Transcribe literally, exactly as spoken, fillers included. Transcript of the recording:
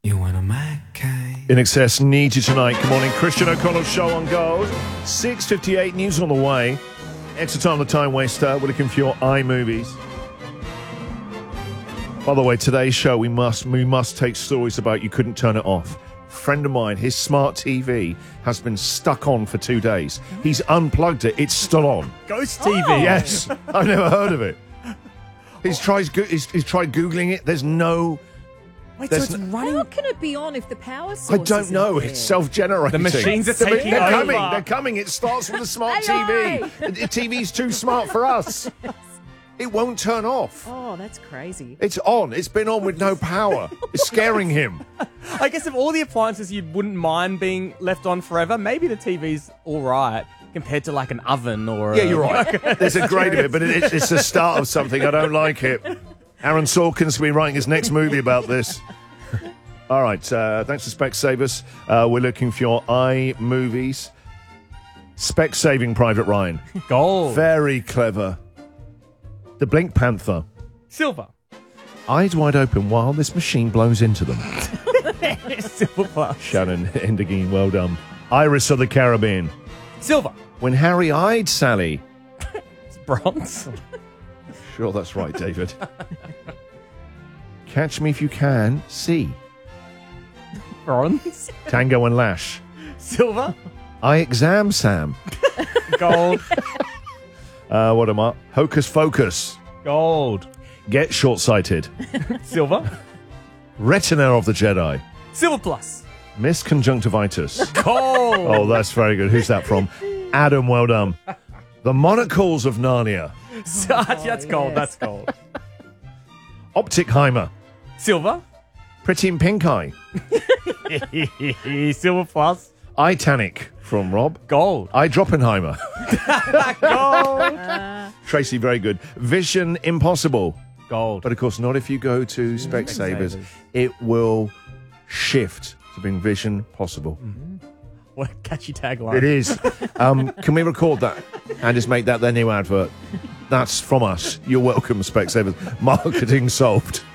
You want a Mackay? In Excess needs you tonight. Good morning. Christian O'Connell's show on Gold. six fifty-eight, news on the way. Extra time, the time waster. We're looking for your iMovies. By the way, today's show, we must we must take stories about you couldn't turn it off. Friend of mine, his smart T V has been stuck on for two days. He's unplugged it. It's still on. Ghost T V. Oh. Yes. I've never heard of it. He's tried, he's, he's tried Googling it. There's no... Wait, so There's it's no- running? How can it be on if the power source I don't isn't know. there? It's self-generating. The machines are They're- taking They're over. coming. They're coming. It starts with a smart T A V. I. The the T V's too smart for us. It won't turn off. Oh, that's crazy. It's on. It's been on with no power. It's scaring him. I guess of all the appliances you wouldn't mind being left on forever, maybe the T V's all right compared to like an oven or Yeah, a, you're right. There's a grade of it, but it, it's the start of something. I don't like it. Aaron Sorkin's will be writing his next movie about this. All right. Uh, thanks to Specsavers. Uh, we're looking for your iMovies. Spec-saving Private Ryan. Gold. Very clever. The Blink Panther. Silver. Eyes wide open while this machine blows into them. Silver plus. Shannon Endigine, well done. Iris of the Caribbean. Silver. When Harry eyed Sally. It's bronze. Sure, that's right, David. Catch Me If You Can. C. Bronze. Tango and Lash. Silver. I Exam Sam. Gold. Uh, what am I? Hocus Focus. Gold. Get Short-Sighted. Silver. Retina of the Jedi. Silver plus. Miss Conjunctivitis. Gold. Oh, that's very good. Who's that from? Adam, well done. The Monocles of Narnia. So, actually, that's gold. That's gold. Optickheimer. Silver. Pretty in Pink Eye. Silver plus. Itanic from Rob. Gold. I Droppenheimer. Gold. Tracy, very good. Vision Impossible. Gold. But of course, not if you go to Specsavers. Specsavers. It will shift to being Vision Possible. What a catchy tagline. It is. Um, can we record that and just make that their new advert? That's from us. You're welcome, Specsavers. Marketing solved.